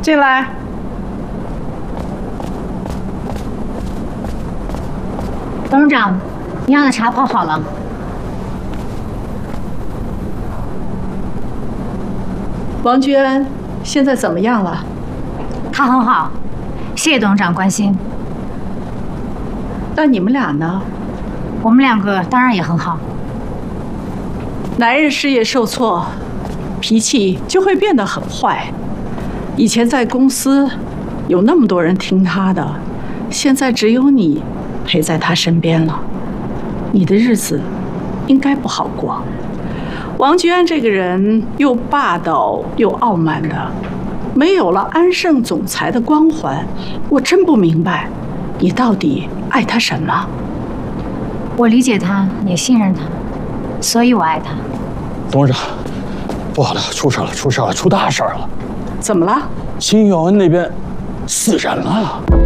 进来。 董事长，你要的茶泡好了。 王居安现在怎么样了？ 他很好，谢谢董事长关心。 那你们俩呢？ 我们两个当然也很好。 男人事业受挫，脾气就会变得很坏。以前在公司有那么多人听他的，现在只有你陪在他身边了，你的日子应该不好过。王居安这个人又霸道又傲慢的，没有了安盛总裁的光环，我真不明白，你到底爱他什么？ 我理解他，也信任他，所以我爱他。 董事长，不好了，出事了，出事了，出大事了！ 怎么了？ 秦耀恩那边死人了。